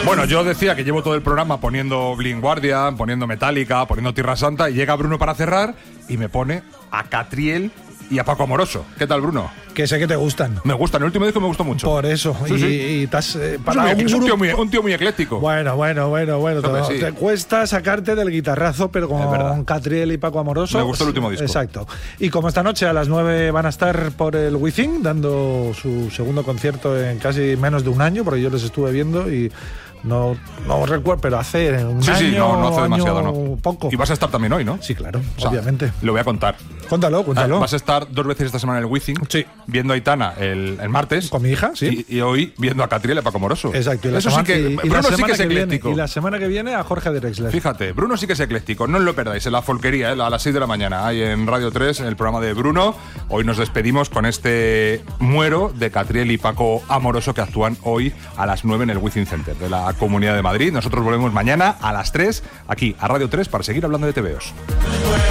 Bueno, yo decía que llevo todo el programa poniendo Blind Guardian, poniendo Metallica, poniendo Tierra Santa, y llega Bruno para cerrar y me pone a Catriel y a Paco Amoroso. ¿Qué tal, Bruno? Que sé que te gustan. Me gustan, el último disco me gustó mucho. Por eso. Sí, y estás para es un un tío muy ecléctico. Bueno. Sí. Te cuesta sacarte del guitarrazo, pero con Catriel y Paco Amoroso. Me gustó el último disco. Exacto. Y como esta noche a las 9 van a estar por el Within, dando su segundo concierto en casi menos de un año, porque yo les estuve viendo y no recuerdo, pero hace un año. Sí, no hace demasiado, ¿no? Poco. Y vas a estar también hoy, ¿no? Sí, claro, O sea, obviamente. Lo voy a contar. Cuéntalo. Vas a estar 2 veces esta semana en el Within, Sí. viendo a Aitana el martes. Con mi hija, sí. Y hoy viendo a Catriel y a Paco Amoroso. Exacto. Eso sí que. Bruno sí que es ecléctico. Y la semana que viene a Jorge Drexler. Fíjate, Bruno sí que es ecléctico, no os lo perdáis, en la folquería, a las 6 de la mañana, ahí en Radio 3, en el programa de Bruno. Hoy nos despedimos con este Muero de Catriel y Paco Amoroso, que actúan hoy a las 9 en el Within Center de la Comunidad de Madrid. Nosotros volvemos mañana a las 3, aquí a Radio 3, para seguir hablando de TVOs.